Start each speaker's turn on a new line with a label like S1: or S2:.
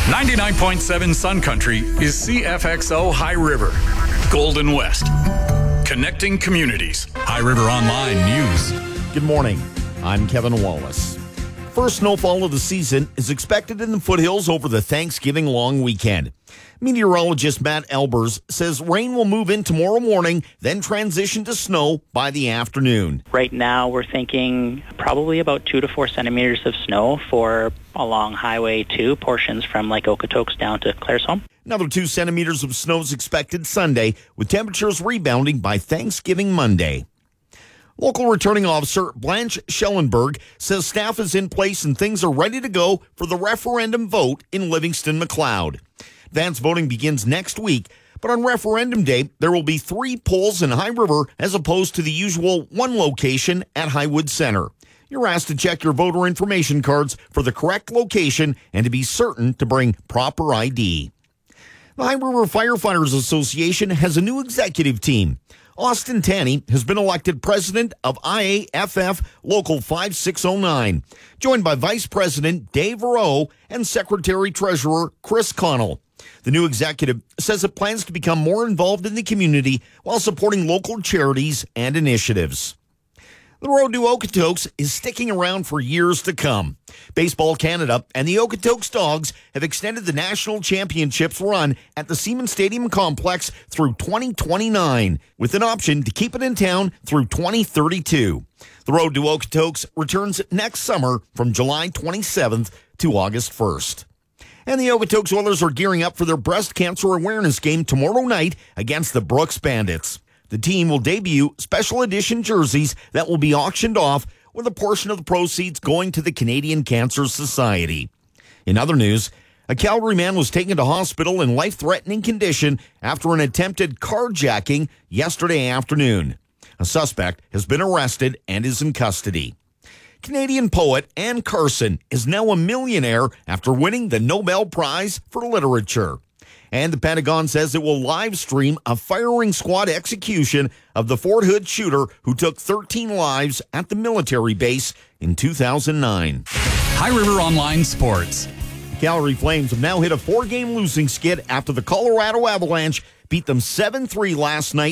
S1: 99.7 Sun Country is CFXO High River, Golden West. Connecting communities. High River Online News.
S2: Good morning. I'm Kevin Wallace. First snowfall of the season is expected in the foothills over the Thanksgiving long weekend. Meteorologist Matt Albers says rain will move in tomorrow morning, then transition to snow by the afternoon.
S3: Right now, we're thinking probably about 2 to 4 centimeters of snow for along Highway 2, portions from Lake Okotoks down to Claresholm.
S2: Another 2 centimeters of snow is expected Sunday, with temperatures rebounding by Thanksgiving Monday. Local returning officer Blanche Schellenberg says staff is in place and things are ready to go for the referendum vote in Livingston-McLeod. Advance voting begins next week, but on referendum day, there will be 3 polls in High River as opposed to the usual 1 location at Highwood Center. You're asked to check your voter information cards for the correct location and to be certain to bring proper ID. The High River Firefighters Association has a new executive team. Austin Tanney has been elected president of IAFF Local 5609, joined by Vice President Dave Rowe and Secretary-Treasurer Chris Connell. The new executive says it plans to become more involved in the community while supporting local charities and initiatives. The Road to Okotoks is sticking around for years to come. Baseball Canada and the Okotoks Dogs have extended the national championships run at the Seaman Stadium Complex through 2029, with an option to keep it in town through 2032. The Road to Okotoks returns next summer from July 27th to August 1st. And the Okotoks Oilers are gearing up for their breast cancer awareness game tomorrow night against the Brooks Bandits. The team will debut special edition jerseys that will be auctioned off, with a portion of the proceeds going to the Canadian Cancer Society. In other news, a Calgary man was taken to hospital in life-threatening condition after an attempted carjacking yesterday afternoon. A suspect has been arrested and is in custody. Canadian poet Anne Carson is now a millionaire after winning the Nobel Prize for Literature. And the Pentagon says it will live stream a firing squad execution of the Fort Hood shooter who took 13 lives at the military base in 2009.
S1: High River Online Sports.
S2: The Calgary Flames have now hit a 4-game losing skid after the Colorado Avalanche beat them 7-3 last night